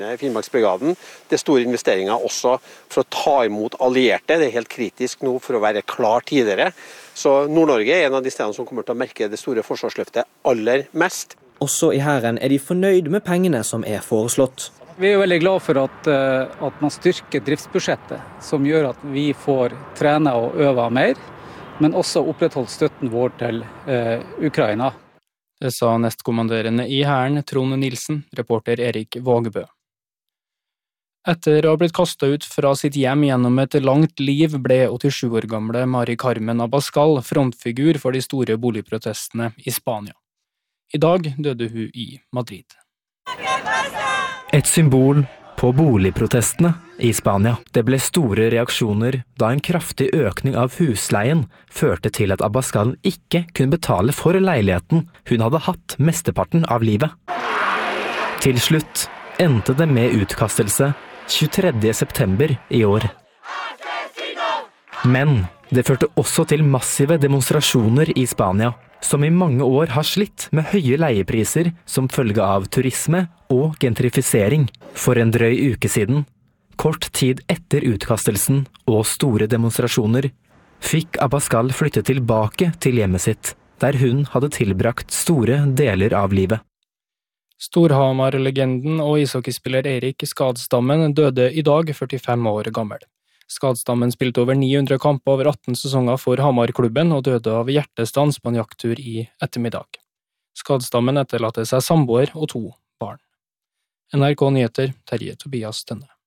Finnmarksbrigaden. Det er store investeringer også for å ta imot allierte. Det er helt kritisk nå for å være klar tidligere. Så Nord-Norge er en av de stedene som kommer til å merke det store forsvarsløftet aller mest. Også i hæren er de fornøyd med pengene som er foreslått. Vi er veldig glad for at man styrker driftsbudsjettet, som gjør at vi får trene og øve mer, men også opprettholdt støtten vår til Ukraina. Det sa nestkommanderende i hæren Trond Nilsen, reporter Erik Vågebø. Etter å ha blitt kastet ut fra sitt hjem gjennom et langt liv ble 87 år gamle Mari Carmen Abascal frontfigur for de store boligprotestene i Spania. I dag døde hun i Madrid. Et symbol på boligprotestene i Spania. Det ble store reaksjoner da en kraftig økning av husleien førte til at Abascal ikke kunne betale for leiligheten hun hadde hatt mesteparten av livet. Til slutt endte det med utkastelse 23. september i år. Men det førte også til massive demonstrasjoner i Spania, som i mange år har slitt med høye leiepriser som følge av turisme og gentrifisering. For en drøy uke siden, kort tid etter utkastelsen og store demonstrasjoner, fikk Abascal flytte tilbake til hjemmet sitt, der hun hadde tilbrakt store deler av livet. Storhamar-legenden og ishockeyspiller Eirik Skadstammen døde i dag 45 år gammel. Skadstammen spilte over 900 kamper over 18 sesonger for Hamar-klubben og døde av hjertestans på en jakttur i ettermiddag. Skadstammen etterlatte seg samboer og 2 barn. NRK Nyheter, Terje Tobias Tønne.